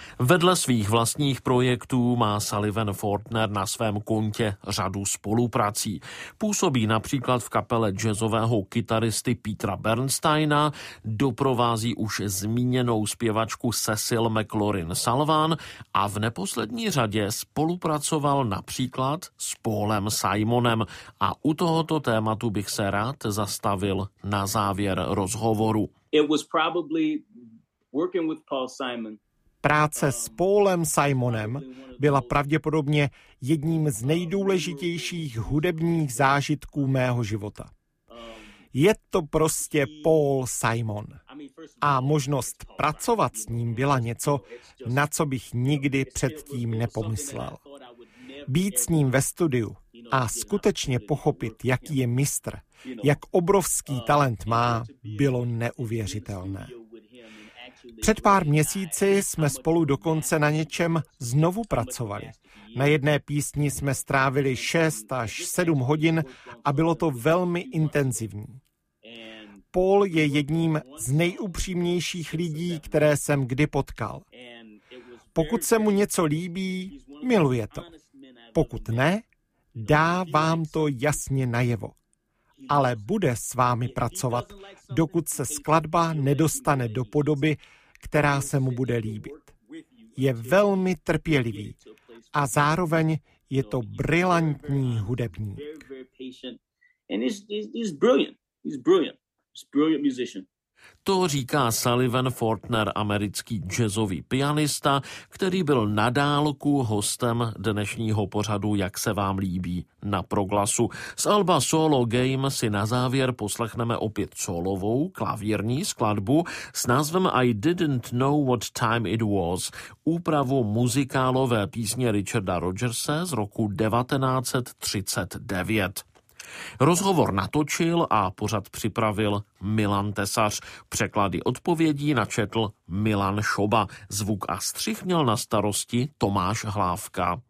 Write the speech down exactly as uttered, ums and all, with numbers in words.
Vedle svých vlastních projektů má Sullivan Fortner na svém kontě řadu spoluprací. Působí například v kapele jazzového kytaristy Petera Bernsteina, doprovází už zmíněnou zpěvačku Cecil McLaurin Salvin a v neposlední řadě spolupracoval například s Paulem Simonem. A u tohoto tématu bych se rád zastavil na závěr rozhovoru. It was probably working with Paul Simon. Práce s Paulem Simonem byla pravděpodobně jedním z nejdůležitějších hudebních zážitků mého života. Je to prostě Paul Simon. A možnost pracovat s ním byla něco, na co bych nikdy předtím nepomyslel. Být s ním ve studiu a skutečně pochopit, jaký je mistr, jak obrovský talent má, bylo neuvěřitelné. Před pár měsíci jsme spolu dokonce na něčem znovu pracovali. Na jedné písni jsme strávili šest až sedm hodin a bylo to velmi intenzivní. Paul je jedním z nejupřímnějších lidí, které jsem kdy potkal. Pokud se mu něco líbí, miluje to. Pokud ne, dá vám to jasně najevo. Ale bude s vámi pracovat, dokud se skladba nedostane do podoby, která se mu bude líbit. Je velmi trpělivý a zároveň je to brilantní hudebník. To říká Sullivan Fortner, americký jazzový pianista, který byl na dálku hostem dnešního pořadu Jak se vám líbí na Proglasu. Z alba Solo Game si na závěr poslechneme opět solovou klavírní skladbu s názvem I Didn't Know What Time It Was, úpravu muzikálové písně Richarda Rodgerse z roku devatenáct set třicet devět. Rozhovor natočil a pořad připravil Milan Tesař. Překlady odpovědí načetl Milan Šoba. Zvuk a střih měl na starosti Tomáš Hlávka.